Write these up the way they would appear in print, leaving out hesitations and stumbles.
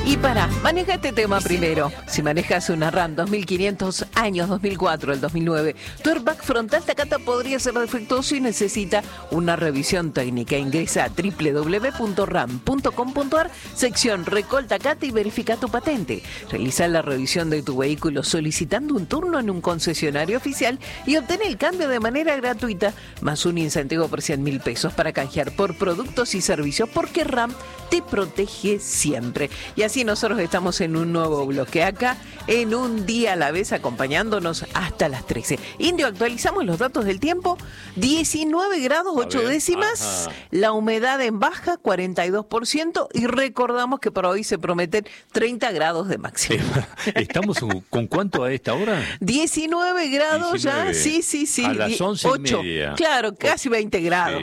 Maneja este tema primero. Si manejas una RAM 2500 años 2004 al 2009, tu airbag frontal Takata podría ser defectuoso y necesita una revisión técnica. Ingresa a www.ram.com.ar, sección Recall Takata y verifica tu patente. Realiza la revisión de tu vehículo solicitando un turno en un concesionario oficial y obtén el cambio de manera gratuita, más un incentivo por 100.000 pesos para canjear por productos y servicios, porque RAM te protege siempre. Y así nosotros estamos en un nuevo bloque acá, en Un Día a la Vez, acompañándonos hasta las 13. Indio, actualizamos los datos del tiempo. 19 grados 8 décimas, la humedad en baja 42%, y recordamos que para hoy se prometen 30 grados de máxima. ¿Estamos con cuánto a esta hora? 19 grados 19. Ya, sí. A las 11:30. Claro, casi 20 grados.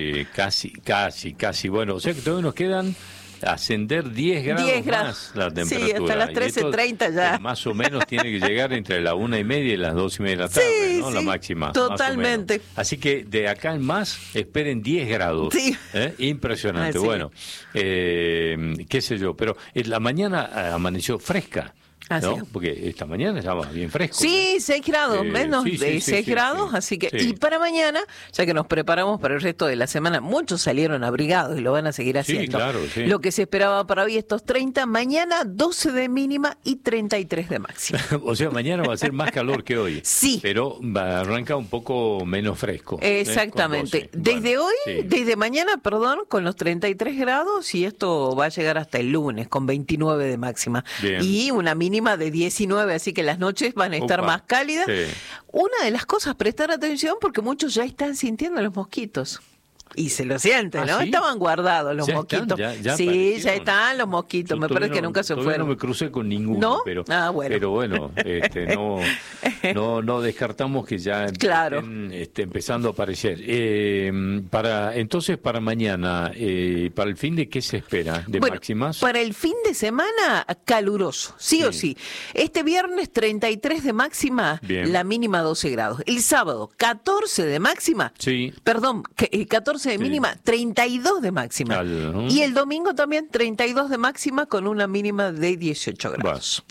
Casi. Bueno, o sea que todavía nos quedan ascender 10 grados más la temperatura. Sí, hasta las 13:30 ya. Más o menos tiene que llegar entre la 1:30 y las 2:30 de la tarde, ¿no? La máxima. Totalmente. Así que de acá en más esperen 10 grados. Sí. Impresionante. Bueno, qué sé yo, pero en la mañana amaneció fresca. ¿No? Porque esta mañana estaba bien fresco. Sí, 6 grados, menos de 6 grados, así que... Y para mañana, ya que nos preparamos para el resto de la semana, muchos salieron abrigados y lo van a seguir haciendo. Sí, claro, sí. Lo que se esperaba para hoy, estos 30, mañana 12 de mínima y 33 de máxima. O sea, mañana va a ser más calor que hoy. Sí. Pero arranca un poco menos fresco. Exactamente. Desde mañana, con los 33 grados, y esto va a llegar hasta el lunes, con 29 de máxima. Bien. Y una mínima de 19, así que las noches van a estar más cálidas. Sí. Una de las cosas, prestar atención, porque muchos ya están sintiendo los mosquitos. Y se lo sienten, ¿no? ¿Sí? Estaban guardados los mosquitos. Ya están los mosquitos. Me parece que nunca se fueron. No me crucé con ninguno, ¿no? Pero bueno, no descartamos que ya estén empezando a aparecer. Entonces, para mañana, ¿para el fin de qué se espera? ¿De máximas? Para el fin de semana, caluroso, sí o sí. Este viernes, 33 de máxima, la mínima 12 grados. El sábado, 14 de máxima. Sí. Perdón, 14 de mínima, 32 de máxima. Y el domingo también 32 de máxima con una mínima de 18 grados.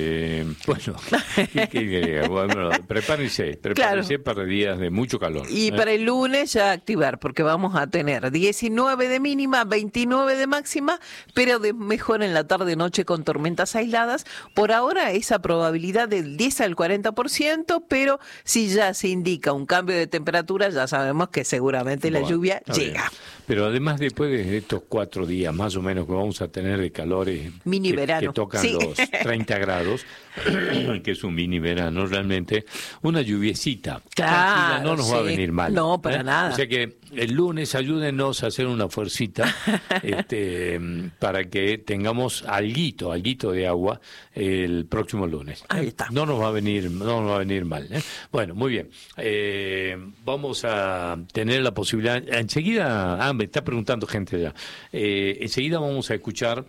Bueno, prepárense para días de mucho calor. Y para el lunes ya activar, porque vamos a tener 19 de mínima, 29 de máxima, pero de mejor en la tarde-noche con tormentas aisladas. Por ahora esa probabilidad del 10 al 40%, pero si ya se indica un cambio de temperatura, ya sabemos que seguramente la lluvia llega. Pero además, después de estos 4 días más o menos que vamos a tener de calores mini verano, que tocan los 30 grados, que es un mini verano realmente, una lluviecita tranquila no nos va a venir mal. No, para nada. O sea que el lunes ayúdenos a hacer una fuercita para que tengamos alguito de agua el próximo lunes. Ahí está. No nos va a venir mal. Bueno, muy bien. Vamos a tener la posibilidad enseguida. Me está preguntando gente ya. Enseguida vamos a escuchar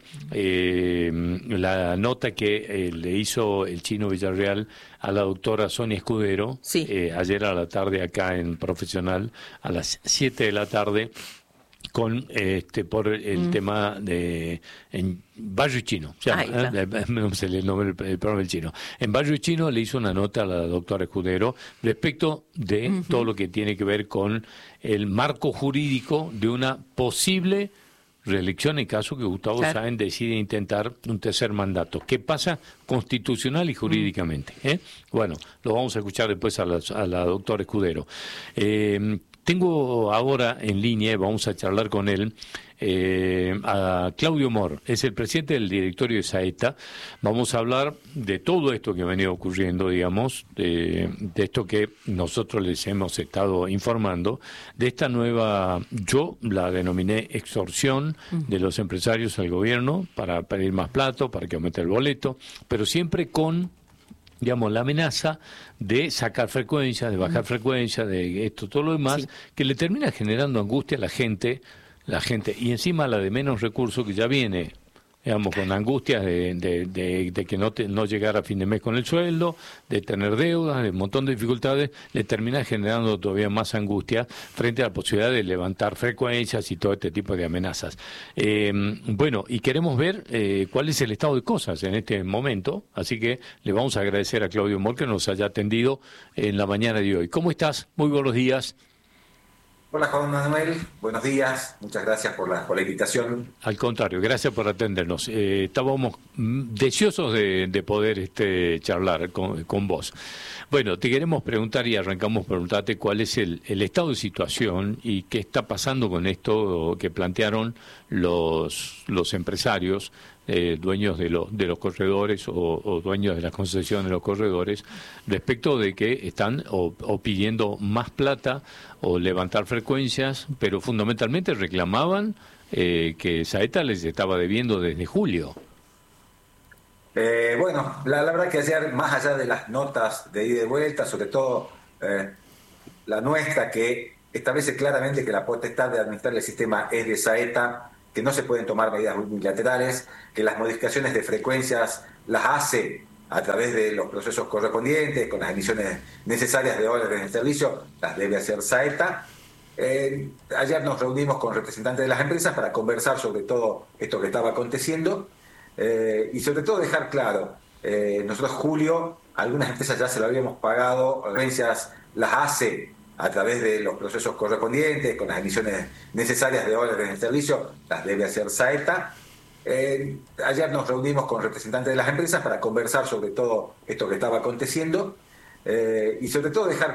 la nota que le hizo el Chino Villarreal a la doctora Sonia Escudero ayer a la tarde acá en Profesional a las 7 de la tarde con por el tema de en Barrio Chino, no sé el nombre del programa del Chino. En Barrio Chino le hizo una nota a la doctora Escudero respecto de todo lo que tiene que ver con el marco jurídico de una posible reelección en caso que Gustavo Sáenz decide intentar un tercer mandato. ¿Qué pasa constitucional y jurídicamente? Bueno, lo vamos a escuchar después a la doctora Escudero. Tengo ahora en línea, vamos a charlar con él, a Claudio Mor, es el presidente del directorio de Saeta. Vamos a hablar de todo esto que ha venido ocurriendo, digamos, de esto que nosotros les hemos estado informando, de esta nueva, yo la denominé extorsión de los empresarios al gobierno para pedir más plato, para que aumente el boleto, pero siempre con, digamos, la amenaza de sacar frecuencia, de bajar frecuencia, de esto, todo lo demás, que le termina generando angustia a la gente, y encima la de menos recursos que ya viene digamos, con angustias de que no llegar a fin de mes con el sueldo, de tener deudas, de un montón de dificultades, le termina generando todavía más angustia frente a la posibilidad de levantar frecuencias y todo este tipo de amenazas. Bueno, y queremos ver cuál es el estado de cosas en este momento, así que le vamos a agradecer a Claudio Moll que nos haya atendido en la mañana de hoy. ¿Cómo estás? Muy buenos días. Hola Juan Manuel, buenos días, muchas gracias por la invitación. Al contrario, gracias por atendernos. Estábamos deseosos de poder charlar con vos. Bueno, te queremos preguntar y arrancamos preguntarte cuál es el estado de situación y qué está pasando con esto que plantearon los empresarios, dueños de los corredores o dueños de las concesiones de los corredores, respecto de que están o pidiendo más plata o levantar frecuencias, pero fundamentalmente reclamaban que Saeta les estaba debiendo desde julio. Bueno, la verdad que ayer, más allá de las notas de ida y vuelta, sobre todo la nuestra, que establece claramente que la potestad de administrar el sistema es de Saeta, que no se pueden tomar medidas unilaterales, que las modificaciones de frecuencias las hace a través de los procesos correspondientes, con las emisiones necesarias de órdenes de servicio, las debe hacer Saeta. Ayer nos reunimos con representantes de las empresas para conversar sobre todo esto que estaba aconteciendo y sobre todo dejar claro, nosotros julio, algunas empresas ya se lo habíamos pagado, frecuencias las hace a través de los procesos correspondientes, con las emisiones necesarias de órdenes de servicio, las debe hacer Saeta. Ayer nos reunimos con representantes de las empresas para conversar sobre todo esto que estaba aconteciendo y sobre todo dejar